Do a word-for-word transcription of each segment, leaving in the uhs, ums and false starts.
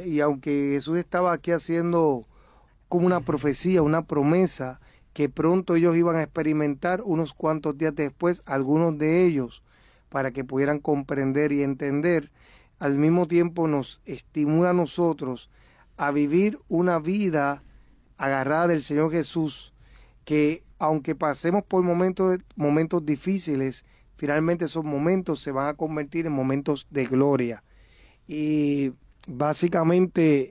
y aunque Jesús estaba aquí haciendo como una profecía, una promesa, que pronto ellos iban a experimentar unos cuantos días después, algunos de ellos, para que pudieran comprender y entender, al mismo tiempo nos estimula a nosotros a vivir una vida agarrada del Señor Jesús, que aunque pasemos por momentos, momentos difíciles, finalmente esos momentos se van a convertir en momentos de gloria. Y básicamente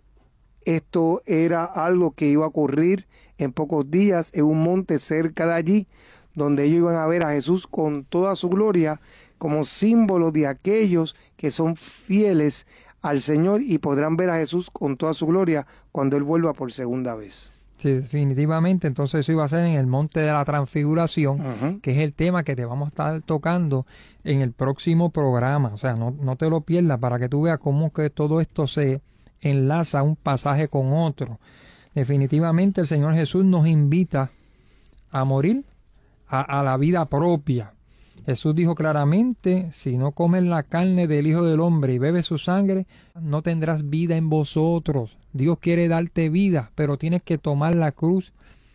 esto era algo que iba a ocurrir en pocos días en un monte cerca de allí, donde ellos iban a ver a Jesús con toda su gloria, como símbolo de aquellos que son fieles al Señor y podrán ver a Jesús con toda su gloria cuando Él vuelva por segunda vez. Sí, definitivamente. Entonces eso iba a ser en el Monte de la Transfiguración, uh-huh. que es el tema que te vamos a estar tocando en el próximo programa. O sea, no, no te lo pierdas para que tú veas cómo que todo esto se enlaza un pasaje con otro. Definitivamente el Señor Jesús nos invita a morir a, a la vida propia. Jesús dijo claramente, si no comes la carne del Hijo del Hombre y bebes su sangre, no tendrás vida en vosotros. Dios quiere darte vida, pero tienes que tomar la cruz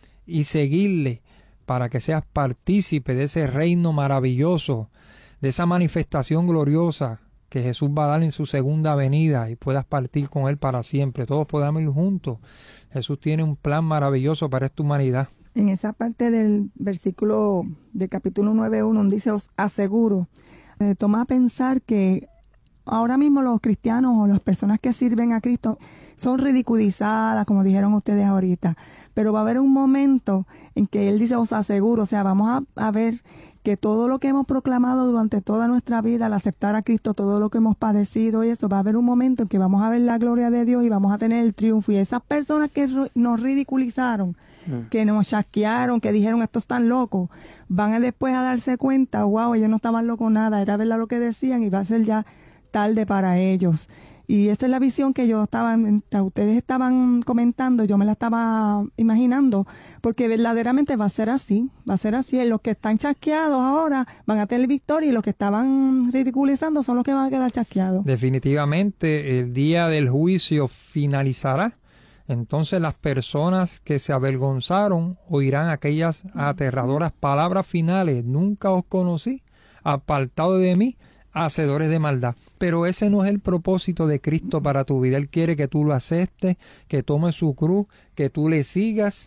y seguirle para que seas partícipe de ese reino maravilloso, de esa manifestación gloriosa que Jesús va a dar en su segunda venida y puedas partir con Él para siempre. Todos podamos ir juntos. Jesús tiene un plan maravilloso para esta humanidad. En esa parte del versículo del capítulo nueve uno, donde dice, os aseguro, me toma a pensar que ahora mismo los cristianos o las personas que sirven a Cristo son ridiculizadas, como dijeron ustedes ahorita, pero va a haber un momento en que Él dice, os aseguro, o sea, vamos a, a ver que todo lo que hemos proclamado durante toda nuestra vida, al aceptar a Cristo, todo lo que hemos padecido y eso, va a haber un momento en que vamos a ver la gloria de Dios y vamos a tener el triunfo. Y esas personas que nos ridiculizaron, mm. que nos chasquearon, que dijeron, estos están locos, van a después a darse cuenta, wow, ellos no estaban locos nada, era verdad lo que decían y va a ser ya tarde para ellos. Y esa es la visión que yo estaba, ustedes estaban comentando, yo me la estaba imaginando, porque verdaderamente va a ser así, va a ser así. Los que están chasqueados ahora van a tener victoria y los que estaban ridiculizando son los que van a quedar chasqueados. Definitivamente el día del juicio finalizará. Entonces las personas que se avergonzaron oirán aquellas aterradoras palabras finales, nunca os conocí, apartado de mí, hacedores de maldad. Pero ese no es el propósito de Cristo para tu vida. Él quiere que tú lo aceptes, que tomes su cruz, que tú le sigas,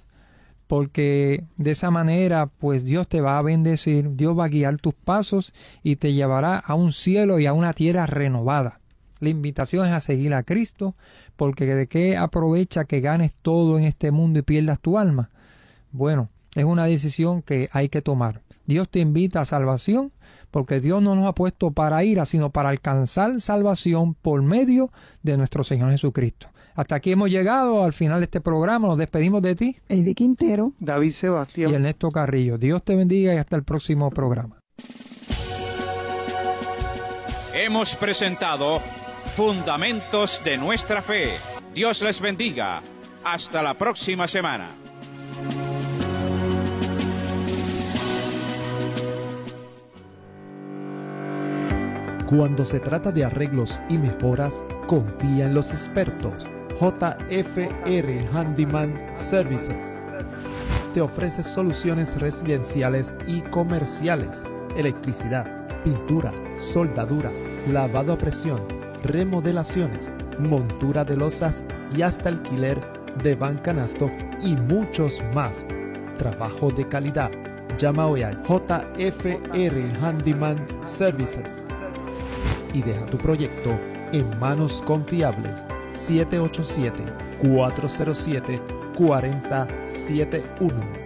porque de esa manera pues Dios te va a bendecir, Dios va a guiar tus pasos y te llevará a un cielo y a una tierra renovada. La invitación es a seguir a Cristo, porque ¿de qué aprovecha que ganes todo en este mundo y pierdas tu alma? Bueno, es una decisión que hay que tomar. Dios te invita a salvación, porque Dios no nos ha puesto para ira, sino para alcanzar salvación por medio de nuestro Señor Jesucristo. Hasta aquí hemos llegado al final de este programa. Nos despedimos de ti, Eddie Quintero, David Sebastián y Ernesto Carrillo. Dios te bendiga y hasta el próximo programa. Hemos presentado Fundamentos de nuestra Fe. Dios les bendiga. Hasta la próxima semana. Cuando se trata de arreglos y mejoras, confía en los expertos. J F R Handyman Services te ofrece soluciones residenciales y comerciales, electricidad, pintura, soldadura, lavado a presión, remodelaciones, montura de losas y hasta alquiler de van canasto y muchos más. Trabajo de calidad. Llama hoy al J F R Handyman Services y deja tu proyecto en manos confiables. Siete ocho siete, cuatro cero siete, cuatro cero siete uno